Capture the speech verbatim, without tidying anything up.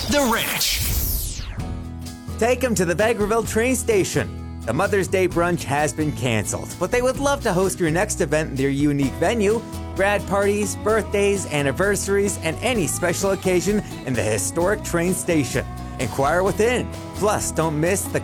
The Ranch. Take them to the Vegreville train station. The Mother's Day brunch has been canceled, but they would love to host your next event in their unique venue. Grad parties, birthdays, anniversaries, and any special occasion in the historic train station. Inquire within. Plus, don't miss the